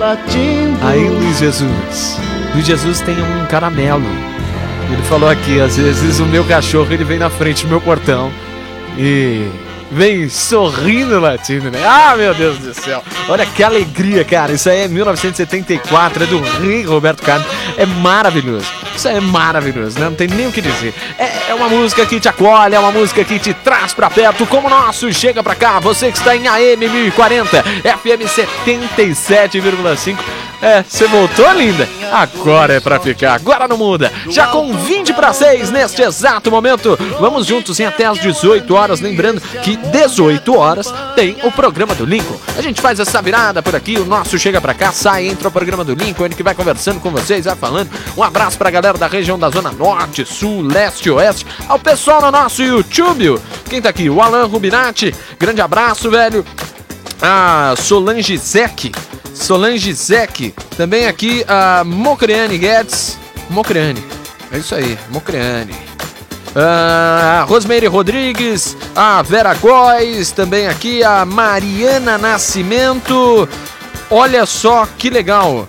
Aí, Luiz Jesus. Luiz Jesus tem um caramelo. Ele falou aqui, às vezes o meu cachorro ele vem na frente do meu portão e vem sorrindo latindo, né? Ah, meu Deus do céu. Olha que alegria, cara. Isso aí é 1974, é do Rei Roberto Carlos. É maravilhoso. Isso aí é maravilhoso, né? Não tem nem o que dizer. É uma música que te acolhe, é uma música que te traz pra perto, como o nosso Chega Pra Cá. Você que está em AM 1040, FM 77,5. Você voltou, linda? Agora é pra ficar, agora não muda. Já com 20 para 6 neste exato momento. Vamos juntos em até às 18 horas. Lembrando que 18 horas tem o programa do Lincoln. A gente faz essa virada por aqui, o nosso Chega Pra Cá, sai, entra o programa do Lincoln, ele que vai conversando com vocês, vai falando. Um abraço pra galera da região da Zona Norte, Sul, Leste, Oeste. Ao pessoal no nosso YouTube. Quem tá aqui? O Alan Rubinati. Grande abraço, velho. A Solange Zec. Também aqui a Mocriane Guedes. Mocriane. É isso aí, Mocriane. A Rosemary Rodrigues. A Vera Góes. Também aqui a Mariana Nascimento. Olha só que legal.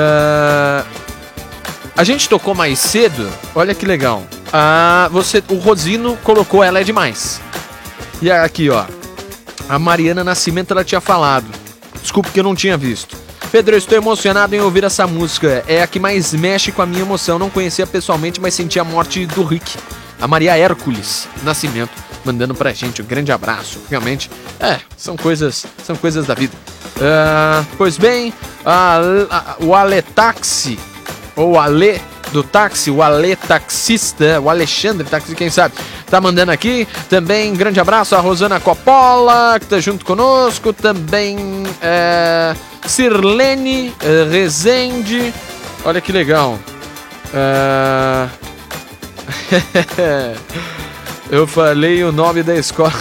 A gente tocou mais cedo. Olha que legal. O Rosino colocou Ela é Demais. E aqui, ó. A Mariana Nascimento, ela tinha falado. Desculpa que eu não tinha visto. Pedro, eu estou emocionado em ouvir essa música. É a que mais mexe com a minha emoção. Não conhecia pessoalmente, mas senti a morte do Rick. A Maria Hércules Nascimento mandando pra gente um grande abraço. Realmente, são coisas da vida. Pois bem, o Ale Taxi, ou Ale do táxi, o Ale Taxista, o Alexandre Taxi, quem sabe, tá mandando aqui. Também grande abraço a Rosana Coppola, que tá junto conosco. Também Sirlene Rezende. Olha que legal. Eu falei o nome da escola.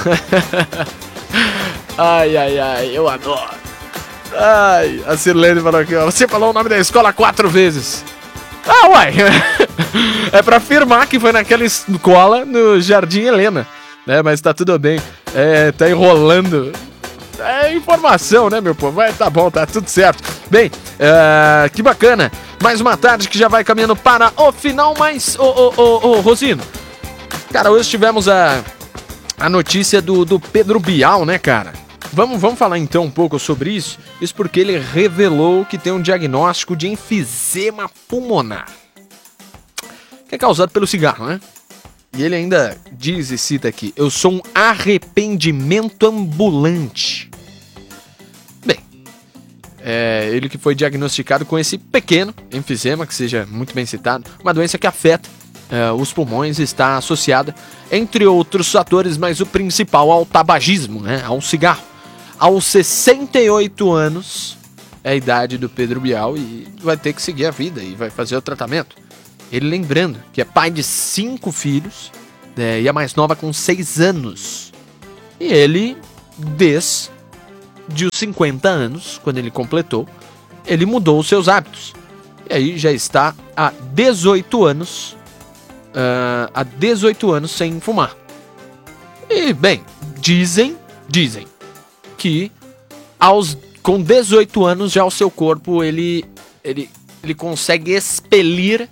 Ai, eu adoro. Ai, a Sirlene falou aqui, ó. Você falou o nome da escola 4 vezes. Uai. É pra afirmar que foi naquela escola no Jardim Helena, né? Mas tá tudo bem. Tá enrolando. É informação, né, meu povo? Tá bom, tá tudo certo. Bem, que bacana. Mais uma tarde que já vai caminhando para o final, mas... Rosino. Cara, hoje tivemos a notícia do Pedro Bial, né, cara? Vamos falar então um pouco sobre isso. Isso porque ele revelou que tem um diagnóstico de enfisema pulmonar, que é causado pelo cigarro, né? E ele ainda diz e cita aqui: eu sou um arrependimento ambulante. Bem, ele que foi diagnosticado com esse pequeno enfisema, que seja muito bem citado, uma doença que afeta os pulmões, está associada, entre outros fatores, mas o principal ao tabagismo, né? Ao cigarro. Aos 68 anos é a idade do Pedro Bial e vai ter que seguir a vida e vai fazer o tratamento. Ele lembrando que é pai de 5 filhos, e a mais nova com 6 anos. E ele, desde os 50 anos, quando ele completou, ele mudou os seus hábitos. E aí já está há 18 anos, sem fumar. E, bem, dizem que com 18 anos já o seu corpo ele consegue expelir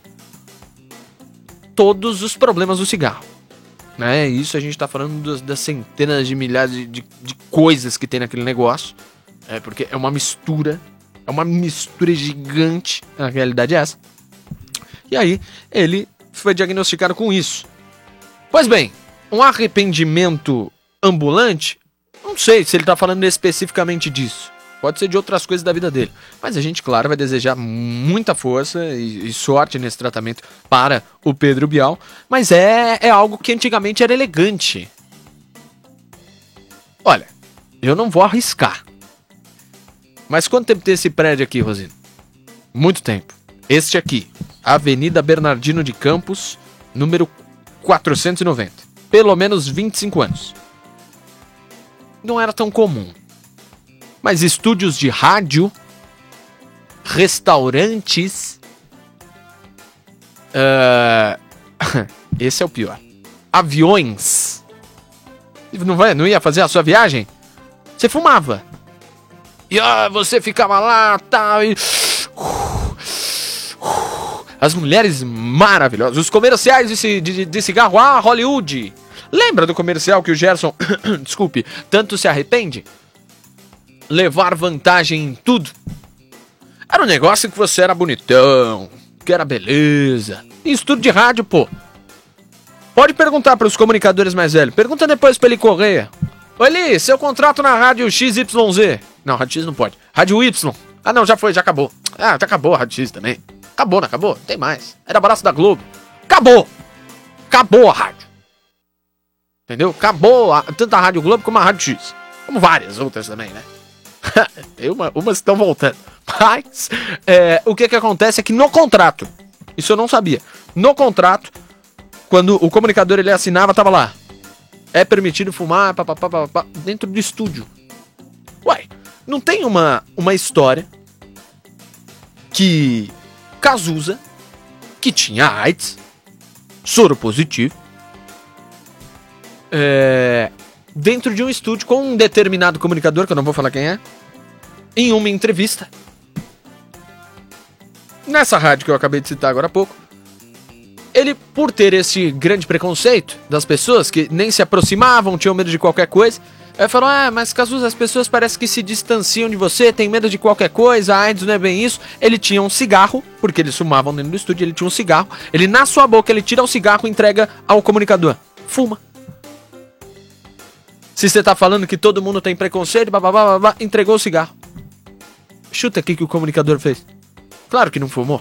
todos os problemas do cigarro, né? Isso a gente está falando das centenas de milhares de coisas que tem naquele negócio, porque é uma mistura gigante, na realidade é essa. E aí ele foi diagnosticado com isso. Pois bem, um arrependimento ambulante, não sei se ele está falando especificamente disso. Pode ser de outras coisas da vida dele. Mas a gente, claro, vai desejar muita força e sorte nesse tratamento para o Pedro Bial. Mas é algo que antigamente era elegante. Olha, eu não vou arriscar. Mas quanto tempo tem esse prédio aqui, Rosino? Muito tempo. Este aqui, Avenida Bernardino de Campos, número 490. Pelo menos 25 anos. Não era tão comum. Mas estúdios de rádio, restaurantes, esse é o pior. Aviões. Não ia fazer a sua viagem? Você fumava. E você ficava lá, tal, e... As mulheres maravilhosas. Os comerciais de cigarro, Hollywood. Lembra do comercial que o Gerson, desculpe, tanto se arrepende? Levar vantagem em tudo. Era um negócio que você era bonitão, que era beleza. Isso tudo de rádio, pô. Pode perguntar para os comunicadores mais velhos. Pergunta depois para ele Correia. Ô Eli, seu contrato na rádio XYZ. Não, rádio X não pode. Rádio Y. Ah não, já foi, já acabou. Ah, já acabou a rádio X também. Acabou, não acabou? Não tem mais. Era braço da Globo. Acabou. Acabou a rádio. Entendeu? Acabou tanto a Rádio Globo como a Rádio X. Como várias outras também, né? Tem umas estão voltando. Mas, o que acontece é que no contrato, isso eu não sabia, no contrato, quando o comunicador ele assinava, tava lá, é permitido fumar dentro do estúdio. Ué, não tem uma história que Cazuza, que tinha AIDS, soro positivo, dentro de um estúdio com um determinado comunicador, que eu não vou falar quem é, em uma entrevista. Nessa rádio que eu acabei de citar agora há pouco, ele, por ter esse grande preconceito das pessoas que nem se aproximavam, tinham medo de qualquer coisa, falou, mas Cazuza, as pessoas parecem que se distanciam de você, tem medo de qualquer coisa, a AIDS não é bem isso. Ele tinha um cigarro, porque eles fumavam dentro do estúdio, ele tinha um cigarro, ele na sua boca, ele tira o cigarro e entrega ao comunicador. Fuma. Se você tá falando que todo mundo tem preconceito, entregou o cigarro. Chuta aqui que o comunicador fez. Claro que não fumou.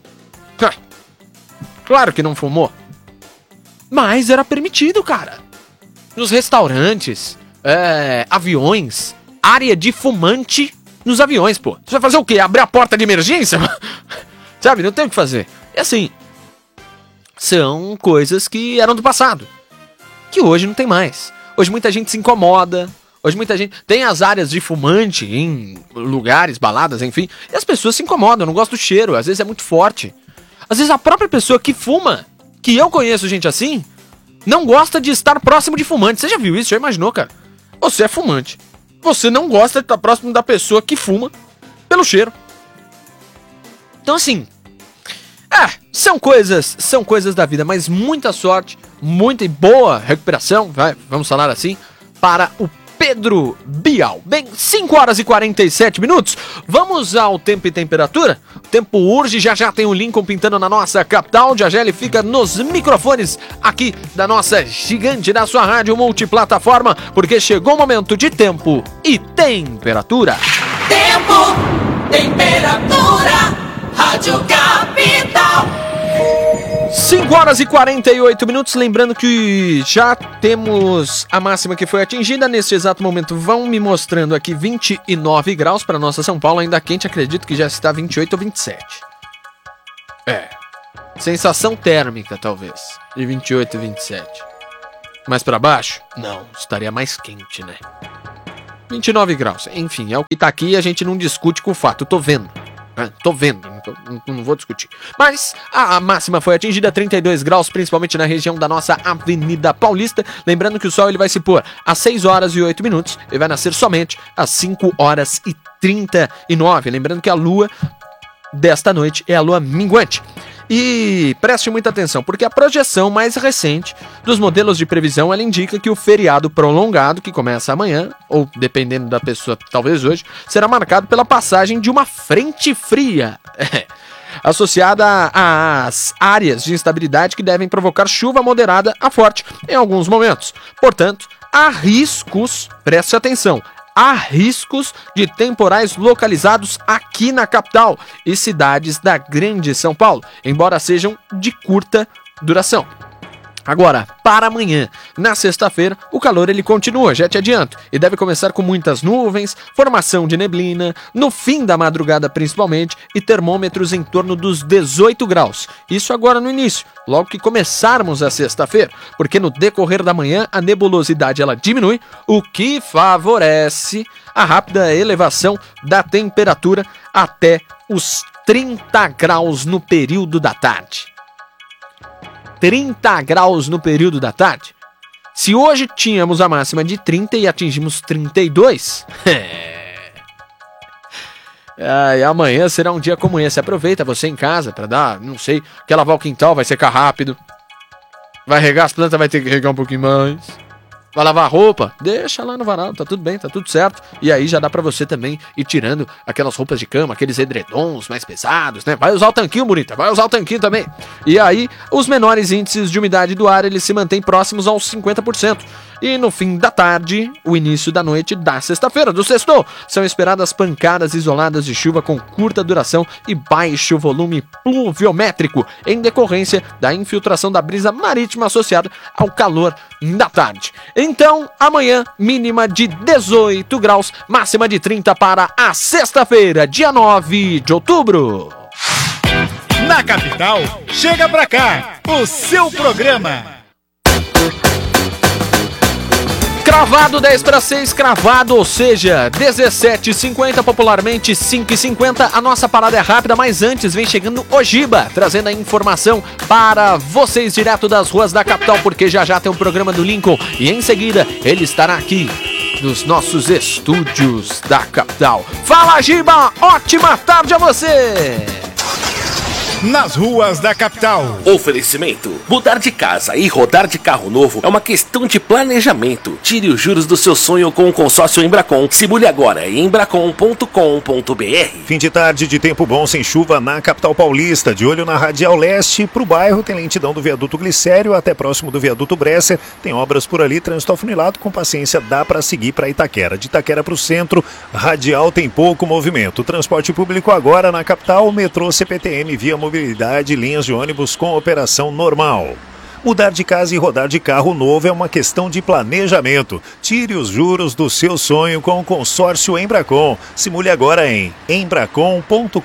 Claro que não fumou. Mas era permitido, cara. Nos restaurantes, aviões, área de fumante nos aviões, pô. Você vai fazer o quê? Abrir a porta de emergência? Sabe, não tem o que fazer. E assim, são coisas que eram do passado, que hoje não tem mais. Hoje muita gente se incomoda. Hoje muita gente... Tem as áreas de fumante em lugares, baladas, enfim. E as pessoas se incomodam, não gostam do cheiro. Às vezes é muito forte. Às vezes a própria pessoa que fuma, que eu conheço gente assim, não gosta de estar próximo de fumante. Você já viu isso? Já imaginou, cara? Você é fumante. Você não gosta de estar próximo da pessoa que fuma pelo cheiro. Então assim... são coisas da vida, mas muita sorte, muita e boa recuperação, vamos falar assim, para o Pedro Bial. Bem, 5 horas e 47 minutos. Vamos ao tempo e temperatura? O tempo urge, já tem o Lincoln pintando na nossa capital. Já ele fica nos microfones aqui da nossa gigante, da sua rádio multiplataforma, porque chegou o momento de tempo e temperatura. Tempo, temperatura, Rádio Capital. 5 horas e 48 minutos, lembrando que já temos a máxima que foi atingida. Neste exato momento vão me mostrando aqui 29 graus para nossa São Paulo, ainda quente, acredito que já está 28 ou 27. Sensação térmica talvez, de 28 e 27. Mais para baixo? Não, estaria mais quente, né? 29 graus, enfim, é o que tá aqui e a gente não discute com o fato, tô vendo. Tô vendo, não vou discutir. Mas a máxima foi atingida, 32 graus, principalmente na região da nossa Avenida Paulista. Lembrando que o sol ele vai se pôr às 6 horas e 8 minutos e vai nascer somente às 5 horas e 39. Lembrando que a lua desta noite é a lua minguante. E preste muita atenção, porque a projeção mais recente dos modelos de previsão, ela indica que o feriado prolongado, que começa amanhã, ou dependendo da pessoa, talvez hoje, será marcado pela passagem de uma frente fria, associada às áreas de instabilidade que devem provocar chuva moderada a forte em alguns momentos. Portanto, há riscos, preste atenção, há riscos de temporais localizados aqui na capital e cidades da Grande São Paulo, embora sejam de curta duração. Agora, para amanhã, na sexta-feira, o calor ele continua, já te adianto, e deve começar com muitas nuvens, formação de neblina, no fim da madrugada principalmente, e termômetros em torno dos 18 graus. Isso agora no início, logo que começarmos a sexta-feira, porque no decorrer da manhã a nebulosidade ela diminui, o que favorece a rápida elevação da temperatura até os 30 graus no período da tarde. 30 graus no período da tarde. Se hoje tínhamos a máxima de 30 e atingimos 32, E amanhã será um dia como esse. Aproveita você em casa pra dar, não sei, quer lavar o quintal, vai secar rápido. Vai regar as plantas, vai ter que regar um pouquinho mais. Vai lavar a roupa, deixa lá no varal, tá tudo bem, tá tudo certo. E aí já dá pra você também ir tirando aquelas roupas de cama, aqueles edredons mais pesados, né? Vai usar o tanquinho, bonita, vai usar o tanquinho também. E aí, os menores índices de umidade do ar, eles se mantêm próximos aos 50%. E no fim da tarde, o início da noite da sexta-feira, do sextou, são esperadas pancadas isoladas de chuva com curta duração e baixo volume pluviométrico, em decorrência da infiltração da brisa marítima associada ao calor da tarde. Então, amanhã, mínima de 18 graus, máxima de 30 para a sexta-feira, dia 9 de outubro. Na capital, chega pra cá, o seu programa. Cravado 10 para 6, cravado, ou seja, 17h50, popularmente 5h50. A nossa parada é rápida, mas antes vem chegando o Giba, trazendo a informação para vocês direto das ruas da capital, porque já já tem um programa do Lincoln e em seguida ele estará aqui nos nossos estúdios da capital. Fala, Giba! Ótima tarde a você! Nas ruas da capital. Oferecimento: mudar de casa e rodar de carro novo é uma questão de planejamento. Tire os juros do seu sonho com o consórcio Embracon. Simule agora em embracon.com.br. Fim de tarde de tempo bom sem chuva na capital paulista. De olho na Radial Leste, pro bairro tem lentidão do viaduto Glicério até próximo do viaduto Bresser. Tem obras por ali, trânsito afunilado, com paciência dá para seguir para Itaquera. De Itaquera para o centro, Radial tem pouco movimento. Transporte público agora na capital, metrô CPTM, via mobilidade, linhas de ônibus com operação normal. Mudar de casa e rodar de carro novo é uma questão de planejamento. Tire os juros do seu sonho com o consórcio Embracon. Simule agora em embracon.com.br.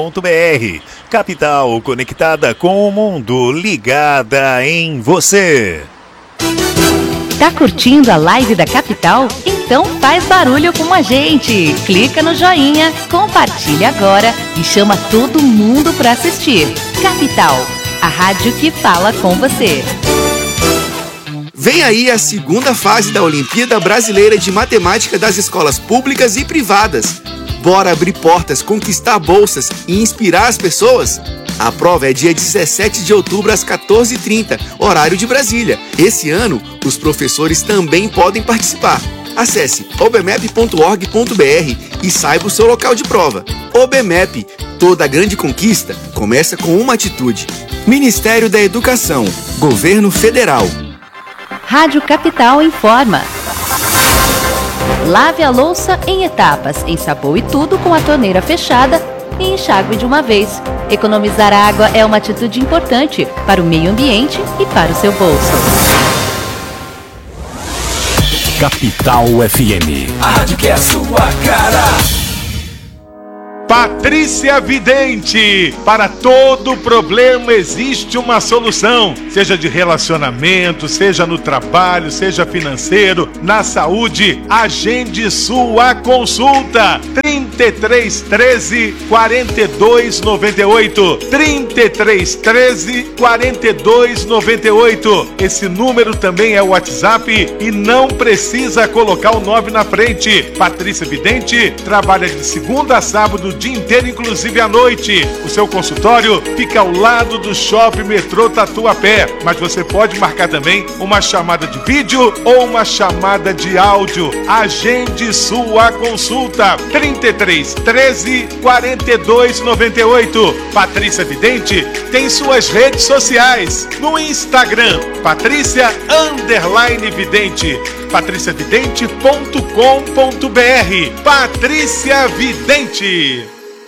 Capital conectada com o mundo, ligada em você. Tá curtindo a live da Capital? Então faz barulho com a gente. Clica no joinha, compartilha agora e chama todo mundo para assistir. Capital, a rádio que fala com você. Vem aí a segunda fase da Olimpíada Brasileira de Matemática das escolas públicas e privadas. Bora abrir portas, conquistar bolsas e inspirar as pessoas? A prova é dia 17 de outubro às 14h30, horário de Brasília. Esse ano, os professores também podem participar. Acesse obmep.org.br e saiba o seu local de prova. OBMEP, toda grande conquista começa com uma atitude. Ministério da Educação, Governo Federal. Rádio Capital informa. Lave a louça em etapas, ensaboe tudo com a torneira fechada e enxague de uma vez. Economizar água é uma atitude importante para o meio ambiente e para o seu bolso. Capital FM. A rádio que é a sua cara. Patrícia Vidente, para todo problema existe uma solução, seja de relacionamento, seja no trabalho, seja financeiro, na saúde. Agende sua consulta. 3313 4298. 3313 4298. Esse número também é o WhatsApp e não precisa colocar o 9 na frente. Patrícia Vidente trabalha de segunda a sábado, o dia inteiro, inclusive à noite. O seu consultório fica ao lado do Shopping Metrô Tatuapé, mas você pode marcar também uma chamada de vídeo ou uma chamada de áudio. Agende sua consulta. 3313 4298. Patrícia Vidente tem suas redes sociais no Instagram, Patrícia_Vidente, patriciavidente.com.br. Patrícia Vidente.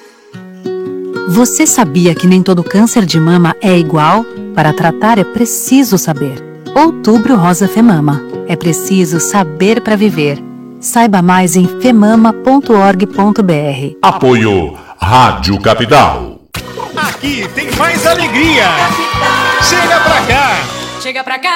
Você sabia que nem todo câncer de mama é igual? Para tratar é preciso saber. Outubro Rosa Femama. É preciso saber para viver. Saiba mais em femama.org.br. Apoio Rádio Capital. Aqui tem mais alegria. Chega pra cá. Chega pra cá.